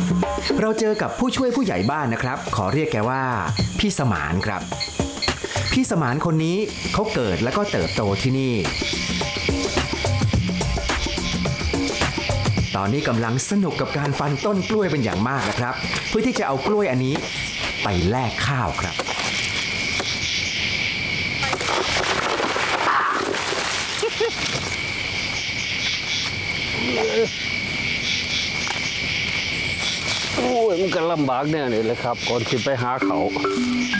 เราเจอกับผู้ช่วยผู้ใหญ่บ้านนะครับขอเรียกแกว่าพี่สมานครับพี่สมานคนนี้เขาเกิดแล้วก็เติบโตที่นี่ตอนนี้กำลังสนุกกับการฟันต้นกล้วยเป็นอย่างมากนะครับเพื่อที่จะเอากล้วยอันนี้ไปแลกข้าวครับโอ้ยมันก็ลำบากเนี่ยนี่แหละครับก่อนที่ไปหาเขา